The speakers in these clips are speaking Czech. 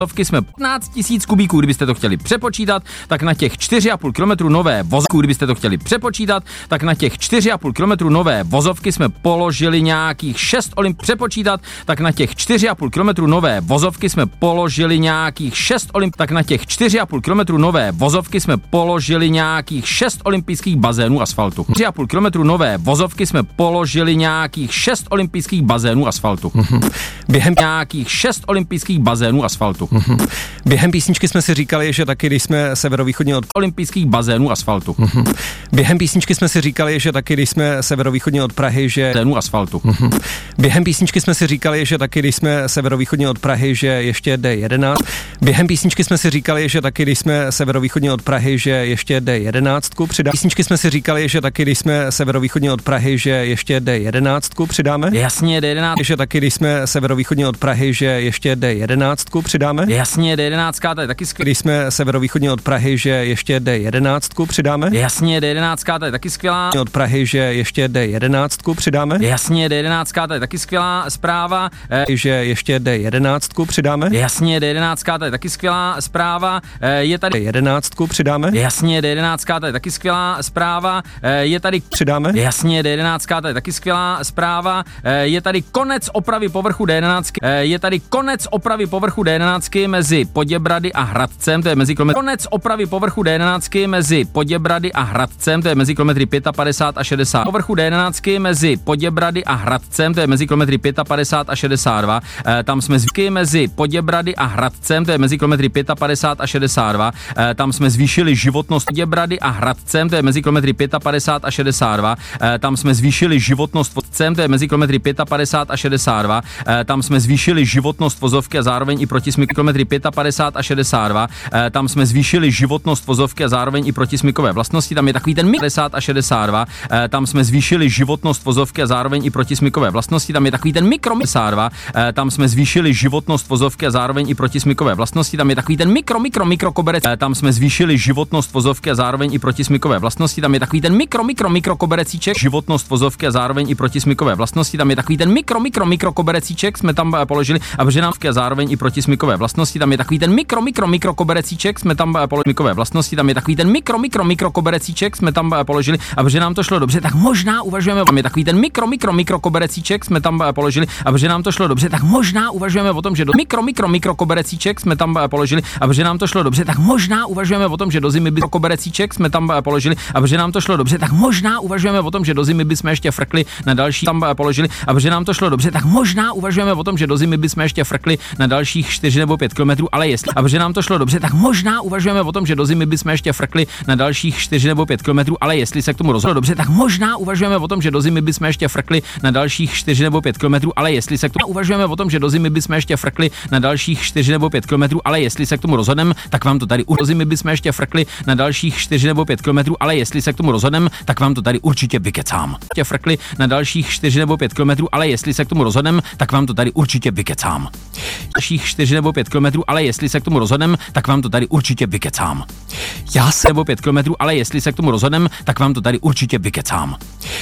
Jsme 15 000 kubíků, kdybyste to chtěli přepočítat, tak na těch 4,5 kilometru nové vozovky, kdybyste to chtěli přepočítat, tak na těch 4,5 kilometru nové vozovky jsme položili nějakých 6 přepočítat, tak na těch 4,5 kilometru nové vozovky jsme položili nějakých 6 tak na těch 4,5 kilometru nové vozovky jsme položili nějakých 6 olympijských bazénů asfaltu. 4,5 kilometru nové vozovky jsme položili nějakých 6 olympijských bazénů asfaltu. Během nějakých 6 olympijských bazénů asfaltu. Během písničky jsme si říkali, že taky, když jsme severovýchodně od olympijských bazénů asfaltu. Během písničky jsme si říkali, že taky, když jsme severovýchodně od Prahy, že bazénů asfaltu. Během písničky jsme si říkali, že taky, když jsme severovýchodně od Prahy, že ještě D11. Během písničky jsme si říkali, že taky, když jsme severovýchodně od Prahy, že ještě D11 přidáme. Písničky jsme si říkali, že taky, když jsme severovýchodně od Prahy, že ještě D11 přidáme. Jasně, D11. Že taky, když jsme severovýchodně od Prahy, že ještě D11 přidáme. Jasně, D11, to je taky skvělá. Když jsme severovýchodně od Prahy, že ještě D11 přidáme. Jasně, D11, to je taky skvělá. Od Prahy, že ještě D11 přidáme. Jasně, D11, to je taky skvělá zpráva. Že ještě D11 přidáme. Jasně, D11, to je taky skvělá zpráva. Je tady D11 přidáme. Jasně, D11, to je taky skvělá zpráva. Je tady přidáme. Jasně, D11, to je taky skvělá zpráva. Je tady konec opravy povrchu D11. Je tady konec opravy povrchu D11 mezi Poděbrady a Hradcem, to je mezi kilometry. Konec opravy povrchu D11 mezi Poděbrady a Hradcem, to je mezi kilometry 55 a 60. Povrchu D11 mezi Poděbrady a Hradcem, to je mezi kilometry 55 a 62. Tam jsme zvyky mezi Poděbrady a Hradcem, to je mezi kilometry 55 a 62. Tam jsme zvýšili životnost Poděbrady a Hradcem, to je mezi kilometry 55 a 62. Tam jsme zvýšili životnost vozcem, to je mezi kilometry 55 a 62. Tam jsme zvýšili životnost vozovky a zároveň i protismykové kilometry 55 a 62. Tam jsme zvýšili životnost vozovky a zároveň i protismykové vlastnosti. Tam je takový ten 50 a 62. Tam jsme zvýšili životnost vozovky a zároveň i protismykové vlastnosti. Tam je takový ten mikro 52. Tam jsme zvýšili životnost vozovky a zároveň i protismykové vlastnosti. Tam je takový ten mikro koberec. Tam jsme zvýšili životnost vozovky a zároveň i protismykové vlastnosti. Tam je takový ten mikro koberecíček. Životnost vozovky a zároveň i protismykové vlastnosti. Tam je takový ten mikro koberecíček jsme tam položili a protože nám a zároveň i protismykové vlastnosti. Tam je takový ten mikro koberecíček jsme tam položili vlastnosti. Tam je takový ten mikro koberecíček jsme tam položili a protože nám to šlo dobře, tak možná uvažujeme. Tam je takový ten mikro koberecíček jsme tam položili a protože nám to šlo dobře, tak možná uvažujeme o tom, že do mikro koberecíček jsme tam položili a protože nám to šlo dobře, tak možná uvažujeme o tom, že do zimy by koberecíček jsme tam položili a protože nám to šlo dobře, tak možná uvažujeme o tom, že do zimy bychom ještě frkli na další tam položili a protože nám to šlo dobře, tak možná uvažujeme o tom, že do zimy bychom ještě frkli na dalších 4 nebo 5 kilometrů, ale jestli a protože nám to šlo dobře, tak možná uvažujeme o tom, že do zimy bychom ještě frkli na dalších 4 nebo 5 kilometrů, ale jestli se k tomu rozhodlo dobře, tak možná uvažujeme o tom, že do zimy bychom ještě frkli na dalších 4 nebo 5 kilometrů, ale jestli se k tomu uvažujeme o tom, že do zimy bychom ještě frkli na dalších 4 nebo 5 kilometrů, ale jestli se k tomu rozhodneme, tak vám to tady do zimy bychom ještě frkli na dalších 4 nebo 5 kilometrů, ale jestli se k tomu rozhodneme, tak vám to tady určitě vykecám. Ještě frkli na dalších 4 nebo 5 kilometrů, ale jestli se k tomu rozhodneme, tak vám to tady určitě vykecám. Dalších 4 nebo 5 kilometrů, ale jestli se k tomu rozhodneme, tak vám to tady určitě vykecám. Já se nebo 5 kilometrů, ale jestli se k tomu rozhodneme, tak vám to tady určitě vykecám.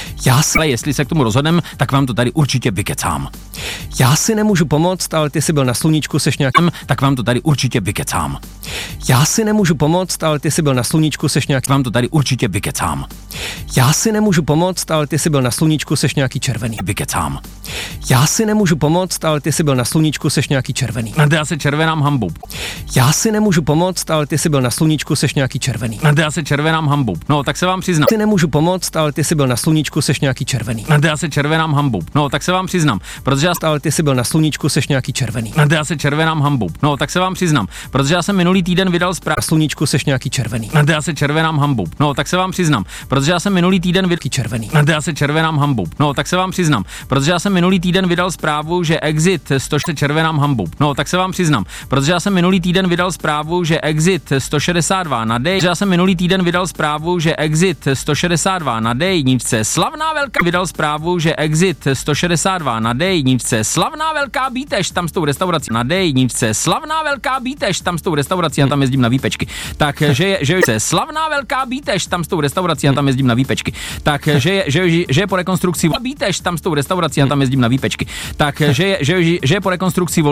Ale jestli se k tomu rozhodneme, tak vám to tady určitě vykecám. Já si nemůžu pomoct, ale ty jsi byl na sluníčku, seš nějakým, tak vám to tady určitě vykecám. Já si nemůžu pomoct, ale ty jsi byl na sluníčku, seš nějaký, vám to tady určitě vykecám. Já si nemůžu pomoct, ale ty jsi byl na sluníčku, seš nějaký červený. Vykecám. Já si nemůžu pomoct, ale ty jsi byl na sluníčku, seš nějaký červený. Já se červenám hambou. Já si nemůžu pomoct, ale ty jsi byl na sluníčku, seš nějaký červený. Já se červenám hambou. No, tak se vám přiznám. Ty nemůžu pomoct, ale ty jsi byl na sluníčku, seš nějaký červený. Já se červenám hambou. No, tak se vám přiznám. Protože ale ty jsi byl na sluníčku, seš nějaký červený. Já se červenám hambou. No, tak se vám přiznám. Protože já jsem minulý týden vydal zprávu. Na sluníčku seš nějaký červený. Já se červenám hambou. No, tak se vám přiznám. Protože já jsem minulý týden vydal červený. Já se červenám hambou. No, tak se vám přiznám. Protože já jsem minulý týden vydal zprávu, že exit 100 se červenám hambou. No, tak se vám přiznám. Protože já jsem minulý týden vydal zprávu, že exit 162 na D. Já jsem minulý týden vydal zprávu, že exit 162 na D1 slavná velká vydal zprávu, že exit 162 na D1 slavná velká Bítež tam s tou restaurací na D1 slavná velká Bítež tam s tou restaurací a tam jezdím na výpečky. Takže je slavná velká Bítež tam s tou restaurací a tam jezdím na výpečky. Takže je po rekonstrukci Bítež tam s tou restaurací a tam jezdím na výpečky. Takže je po rekonstrukci